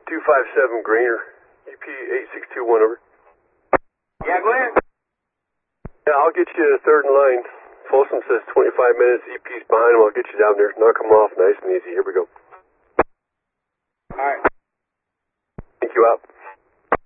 257 Grainer, EP 8621, over. Yeah, go ahead. Yeah, I'll get you third in line. Folsom says 25 minutes, EP's behind him. I'll get you down there. Knock him off nice and easy. Here we go.